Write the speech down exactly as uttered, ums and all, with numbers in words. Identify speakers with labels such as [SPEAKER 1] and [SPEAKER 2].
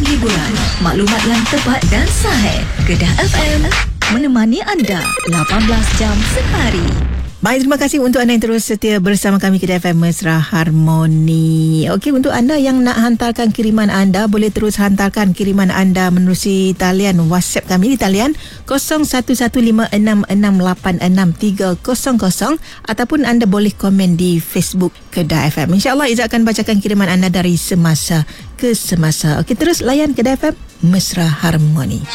[SPEAKER 1] hiburan, maklumat yang tepat dan sahih. Kedah F M menemani anda lapan belas jam sehari.
[SPEAKER 2] Baik, terima kasih untuk anda yang terus setia bersama kami Kedah F M Mesra Harmoni. Okey, untuk anda yang nak hantarkan kiriman anda, boleh terus hantarkan kiriman anda menerusi talian WhatsApp kami di talian kosong satu satu lima enam enam lapan enam tiga kosong kosong ataupun anda boleh komen di Facebook Kedah F M. InsyaAllah Izzat akan bacakan kiriman anda dari semasa ke semasa. Okey, terus layan Kedah F M Mesra Harmoni.